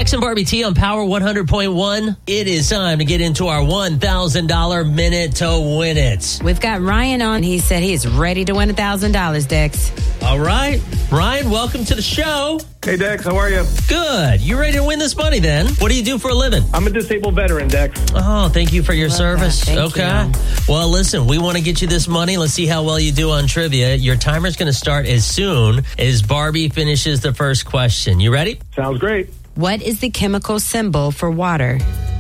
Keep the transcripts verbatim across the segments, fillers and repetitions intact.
Dex and Barbie T on Power one hundred point one. It is time to get into our one thousand dollars minute to win it. We've got Ryan on. He said he is ready to win one thousand dollars, Dex. All right. Ryan, welcome to the show. Hey, Dex, how are you? Good. You ready to win this money then? What do you do for a living? I'm a disabled veteran, Dex. Oh, thank you for your Love service. that. Thank okay. you. Well, listen, we want to get you this money. Let's see how well you do on trivia. Your timer's going to start as soon as Barbie finishes the first question. You ready? Sounds great. What is the chemical symbol for water?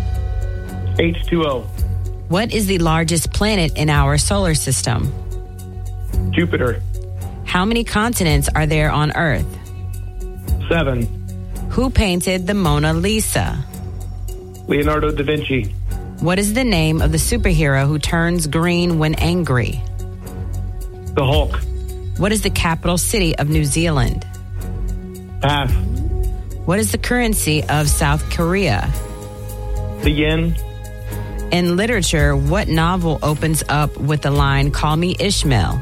H two O. What is the largest planet in our solar system? Jupiter. How many continents are there on Earth? Seven. Who painted the Mona Lisa? Leonardo da Vinci. What is the name of the superhero who turns green when angry? The Hulk. What is the capital city of New Zealand? Pass. What is the currency of South Korea? The yen. In literature, what novel opens up with the line, "Call me Ishmael"?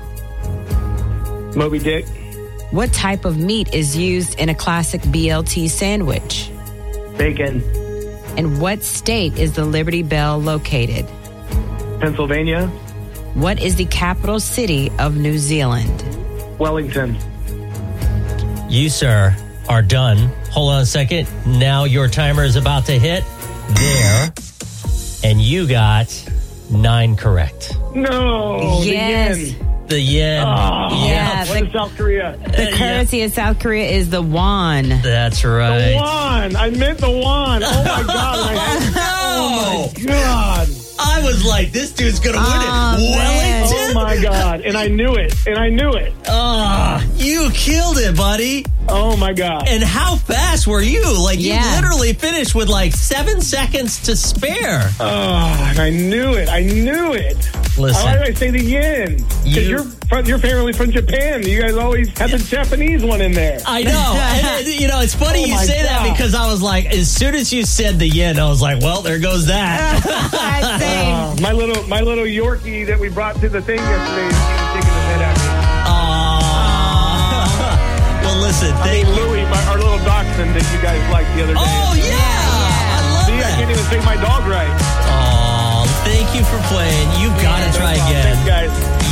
Moby Dick. What type of meat is used in a classic B L T sandwich? Bacon. In what state is the Liberty Bell located? Pennsylvania. What is the capital city of New Zealand? Wellington. You, sir, are done. Hold on a second. Now your timer is about to hit. There. And you got nine correct. No. Yes. The yen. The yen. Oh, Yeah, What the- is South Korea? The currency of South Korea is the won. That's The right. won. I meant the won. Oh, my God. I had- No! Oh, my God. I was like, this dude's going to win Oh, it. man. Oh, Wellington? my God. And I knew it. And I knew it. Ah, you killed it, buddy. Oh, my God. And how fast were you? Like, you Yeah. literally finished with like seven seconds to spare. Oh, and I knew it. I knew it. Listen. Why did I say the yen? Because You- you're, from- you're family from Japan. You guys always have the Japanese one in there. I know. And, you know, it's funny Oh, you my say that God. because I was like, as soon as you said the yen, I was like, well, there goes that. Uh, my little my little Yorkie that we brought to the thing yesterday is taking the head at me. Aw. Well, listen, I thank mean, you. Louie, my, our little dachshund that you guys liked the other day. Oh, yeah. I love See, I that. can't even say my dog right. Aw, thank you for playing. You've got to try No problem. again. Thanks, guys.